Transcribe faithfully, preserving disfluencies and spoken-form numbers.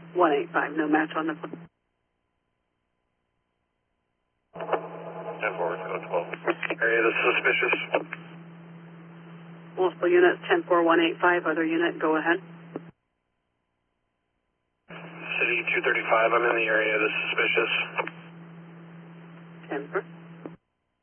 one eight five, no match on the phone. ten four, code twelve. Area that's suspicious. Multiple units, ten four one eight five, other unit, go ahead. City two thirty-five, I'm in the area that's suspicious. ten four.